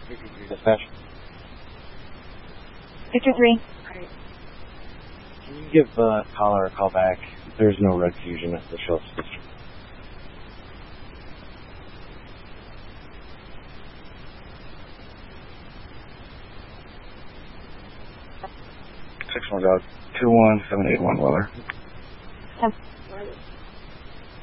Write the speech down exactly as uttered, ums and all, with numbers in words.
Dispatch. Victor three. Can you give the uh, caller a call back? There's no red fusion at the Schultz district. Six one dog two one seven eight one Weller. Seven.